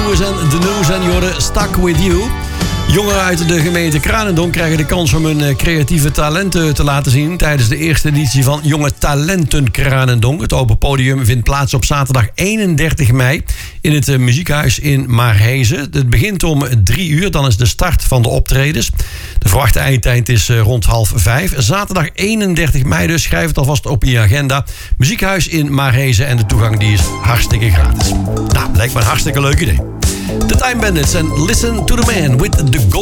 Lewis en The News en jorden Stuck With You. Jongeren uit de gemeente Kranendonk krijgen de kans om hun creatieve talenten te laten zien tijdens de eerste editie van Jonge Talenten Kranendonk. Het open podium vindt plaats op zaterdag 31 mei in het muziekhuis in Maarhezen. Het begint om 3 uur, dan is de start van de optredens. De verwachte eindtijd is rond 4:30. Zaterdag 31 mei dus, schrijf het alvast op in je agenda. Muziekhuis in Maarhezen en de toegang die is hartstikke gratis. Nou, lijkt me een hartstikke leuk idee. The Time Bandits en Listen to the Man with the Gold.